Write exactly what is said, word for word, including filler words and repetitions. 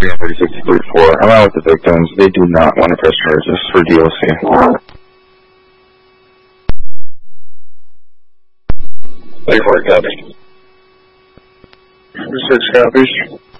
thirty-six forty-four. I'm out with the victims. They do not want to press charges for D O C. thirty-four, copy. Six copies.